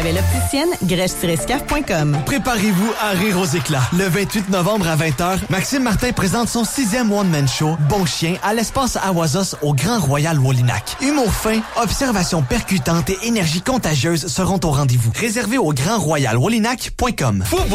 Avec l'opticienne, grèche-scarf.com. Préparez-vous à rire aux éclats. Le 28 novembre à 20h, Maxime Martin présente son 6e one-man show, Bon Chien, à l'espace Awazos au Grand Royal Wallinac. Humour fin, observations percutantes et énergie contagieuse seront au rendez-vous. Réservé au grandroyalwallinac.com.